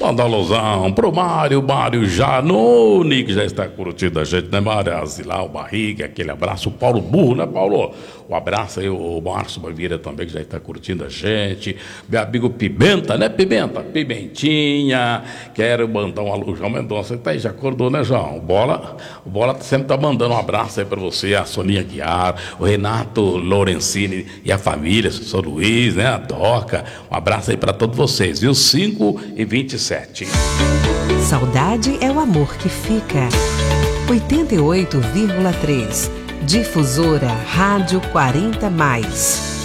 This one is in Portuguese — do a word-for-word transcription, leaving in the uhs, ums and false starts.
Manda um alusão pro Mário, Mário Janone, que já está curtindo a gente, né, Mário? Asilar o Barriga, aquele abraço. O Paulo Burro, né, Paulo? Um abraço aí, o Márcio Baviera também, que já está curtindo a gente. Meu amigo Pimenta, né, Pimenta? Pimentinha. Quero mandar um alô. João Mendonça, tá aí, já acordou, né, João? O Bola, o Bola sempre tá mandando um abraço aí pra você, a Soninha Guiar, o Renato Lorenzini e a família, o São Luís, né, a Doca. Um abraço aí pra todos vocês, viu? cinco e vinte e sete. Saudade é o amor que fica. oitenta e oito vírgula três. Difusora Rádio quarenta mais.